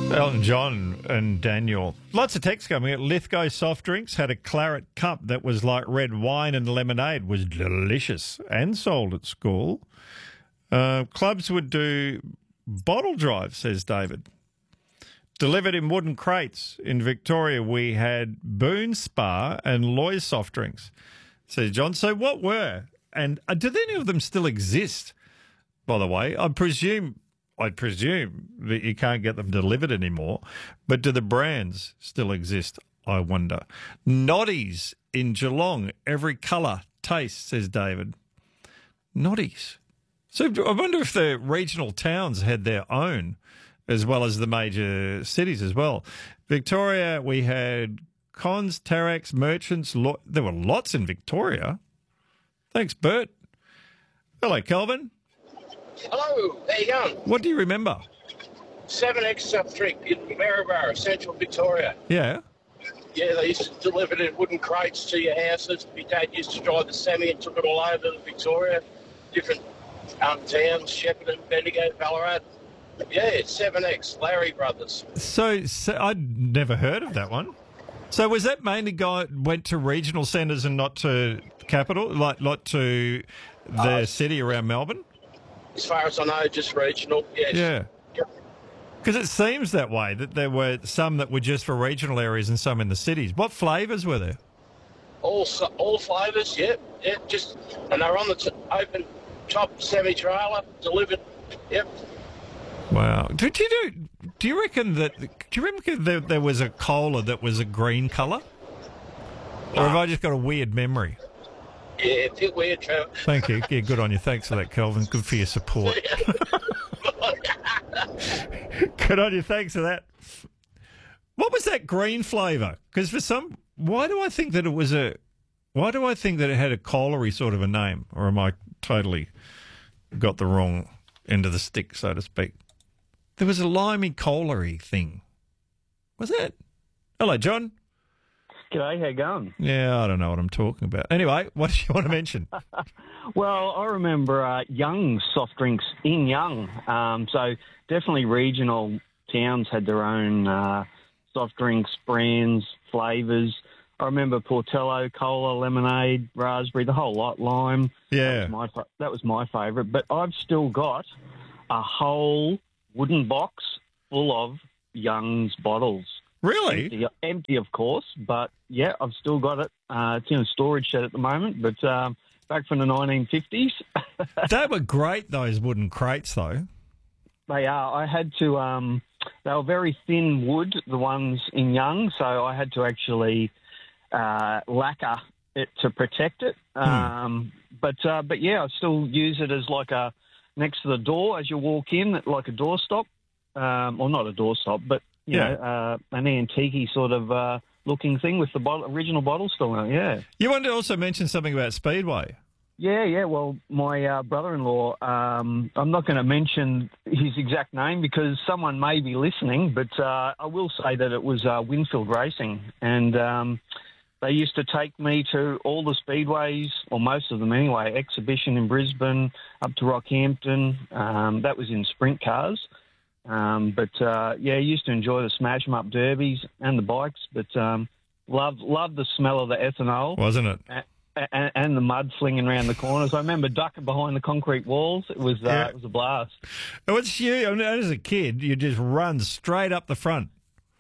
Elton John and Daniel. Lots of text coming in. Lithgow soft drinks had a claret cup that was like red wine, and lemonade was delicious and sold at school. Clubs would do bottle drives, says David. Delivered in wooden crates. In Victoria, we had Boone Spa and Loy's soft drinks, says John. So what were, and do any of them still exist, by the way? I'd presume that you can't get them delivered anymore, but do the brands still exist, I wonder? Noddies in Geelong, every colour, taste, says David. Noddies. So I wonder if the regional towns had their own, as well as the major cities as well. Victoria, we had Cons, Terex, Merchants. There were lots in Victoria. Thanks, Bert. Hello, Kelvin. Hello, how you going? What do you remember? 7X soft drink in Maryborough, Central Victoria. Yeah. Yeah, they used to deliver it in wooden crates to your houses. My dad used to drive the semi and took it all over to Victoria, different towns, Shepparton, Bendigo, Ballarat. Yeah, 7X, Larry Brothers. So I'd never heard of that one. So was that mainly went to regional centres and not to capital, like not to the city around Melbourne? As far as I know, just regional, yes. Yeah. Because it seems that way, that there were some that were just for regional areas and some in the cities. What flavours were there? All flavours, yeah. And they're on the open top semi-trailer, delivered, yep. Wow. Do you reckon there was a cola that was a green colour? Or have I just got a weird memory? Yeah, a bit weird, Trevor. Thank you. Yeah, good on you. Thanks for that, Kelvin. Good for your support. Good on you. Thanks for that. What was that green flavour? Because why do I think that it had a cola-y sort of a name? Or am I totally got the wrong end of the stick, so to speak? There was a limey cola-y thing. Was it? Hello, John. G'day, how you going? Yeah, I don't know what I'm talking about. Anyway, what did you want to mention? Well, I remember Young's soft drinks in Young. So definitely regional towns had their own soft drinks, brands, flavours. I remember Portello, cola, lemonade, raspberry, the whole lot, lime. Yeah. That was my favourite. But I've still got a whole wooden box full of Young's bottles. Really? Empty, of course, but yeah, I've still got it. It's in a storage shed at the moment, but back from the 1950s. They were great, those wooden crates, though. They are. I had to. They were very thin wood, the ones in Young, so I had to actually lacquer it to protect it. But yeah, I still use it as like a next to the door as you walk in, like a doorstop. Well, not a doorstop, but you know, an antique sort of looking thing with the original bottle still in it, yeah. You wanted to also mention something about Speedway. Yeah. Well, my brother-in-law, I'm not going to mention his exact name because someone may be listening, but I will say that it was Winfield Racing. And they used to take me to all the speedways, or most of them anyway, Exhibition in Brisbane, up to Rockhampton. That was in sprint cars. I used to enjoy the smash 'em up derbies and the bikes, but loved the smell of the ethanol, wasn't it? And the mud flinging around the corners. I remember ducking behind the concrete walls. It was a blast. What's you? I mean, as a kid, you just run straight up the front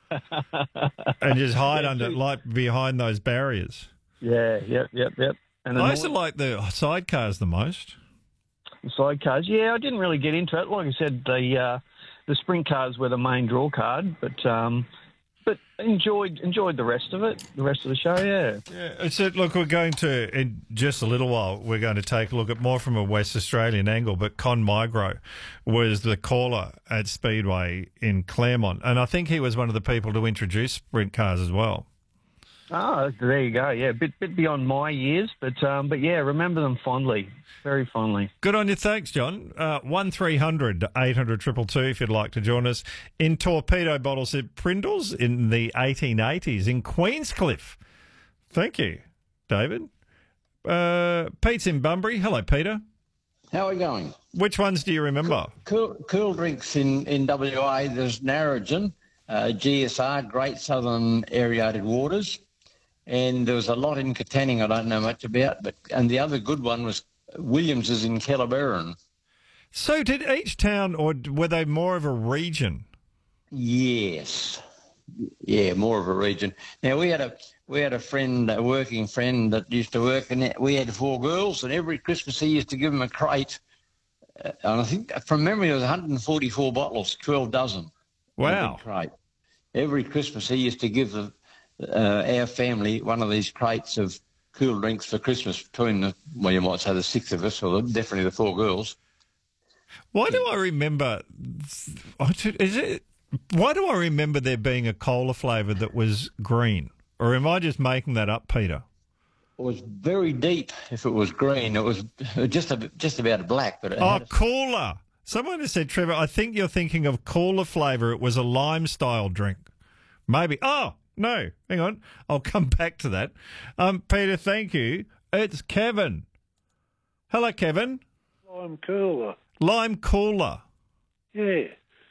and just hide behind those barriers. Yeah, yep. And I used to like the sidecars the most. The sidecars, yeah, I didn't really get into it. Like I said, the sprint cars were the main draw card, but enjoyed the rest of it, the rest of the show, yeah. Yeah, so look, we're going to, in just a little while, we're going to take a look at more from a West Australian angle, but Con Migro was the caller at Speedway in Claremont, and I think he was one of the people to introduce sprint cars as well. Oh, there you go. Yeah, a bit beyond my years, but yeah, remember them fondly, very fondly. Good on you. Thanks, John. 1300 800 222 if you'd like to join us. In torpedo bottles at Prindles in the 1880s in Queenscliff. Thank you, David. Pete's in Bunbury. Hello, Peter. How are we going? Which ones do you remember? Cool drinks in WA. There's Narrogin GSR, Great Southern Aerated Waters, and there was a lot in Katanning I don't know much about, and the other good one was Williams's in Kellerberrin. So did each town, or were they more of a region? Yes. Yeah, more of a region. Now, we had a friend, a working friend that used to work, and we had 4 girls, and every Christmas he used to give them a crate. And I think, from memory, there was 144 bottles, 12 dozen. Wow. A big crate. Every Christmas he used to give our family one of these crates of cool drinks for Christmas between you might say the 6 of us, or definitely the 4 girls. Why do I remember? Why do I remember there being a cola flavour that was green? Or am I just making that up, Peter? It was very deep. If it was green, it was just about black. But Cooler. Someone has said, Trevor, I think you're thinking of cooler flavour. It was a lime-style drink. Maybe. Oh, no. Hang on. I'll come back to that. Peter, thank you. It's Kevin. Hello, Kevin. Lime cooler. Lime cooler. Yeah.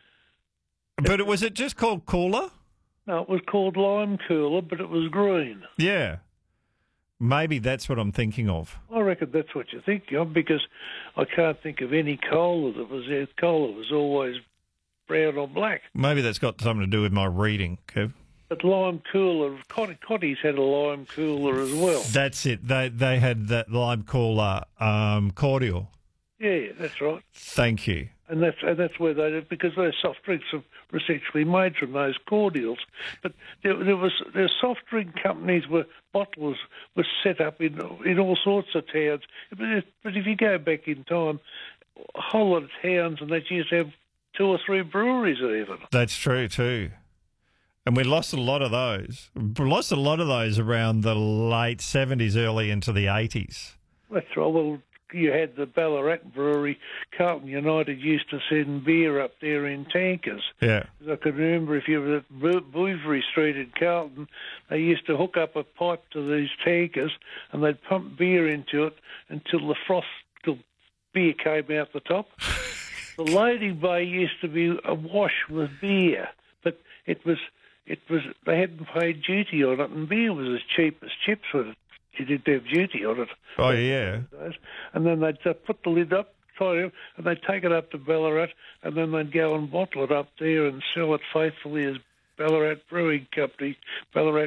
But was it just called cooler? No, it was called lime cooler, but it was green. Yeah. Maybe that's what I'm thinking of. I reckon that's what you're thinking of, because I can't think of any cola that was there. Cola was always brown or black. Maybe that's got something to do with my reading, Kev. But lime cooler, Cotty's had a lime cooler as well. That's it. They had that lime cooler cordial. Yeah, that's right. Thank you. And that's where they did, because those soft drinks were essentially made from those cordials. But there soft drink companies were set up in all sorts of towns. But if you go back in time, a whole lot of towns and they used to have 2 or 3 breweries even. That's true too. And we lost a lot of those. We lost a lot of those around the late 70s, early into the 80s. That's right. Well, you had the Ballarat Brewery. Carlton United used to send beer up there in tankers. Yeah. I can remember if you were at Bouverie Street in Carlton, they used to hook up a pipe to these tankers and they'd pump beer into it until till beer came out the top. The loading bay used to be awash with beer, but it was they hadn't paid duty on it, and beer was as cheap as chips when you didn't have duty on it. Oh, yeah. And then they'd put the lid up, and they'd take it up to Ballarat, and then they'd go and bottle it up there and sell it faithfully as Ballarat Brewing Company, Ballarat